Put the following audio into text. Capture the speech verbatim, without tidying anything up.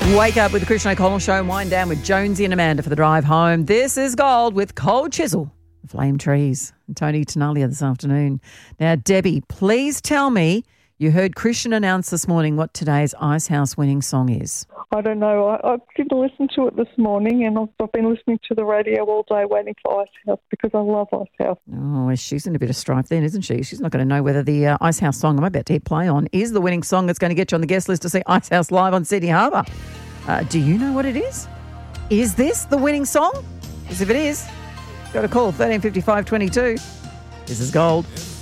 Wake up with the Christian O'Connell Show and wind down with Jonesy and Amanda for the drive home. This is Gold with Cold Chisel, Flame Trees, and Tony Tenalia this afternoon. Now, Debbie, please tell me you heard Christian announce this morning what today's Icehouse winning song is. I don't know. I, I didn't listen to it this morning, and I've, I've been listening to the radio all day waiting for Icehouse because I love Icehouse. Oh, she's in a bit of strife then, isn't she? She's not going to know whether the uh, Icehouse song I'm about to hit play on is the winning song that's going to get you on the guest list to see Icehouse live on Sydney Harbour. Uh, do you know what it is? Is this the winning song? Because if it is, got to call thirteen fifty-five twenty-two. This is Gold.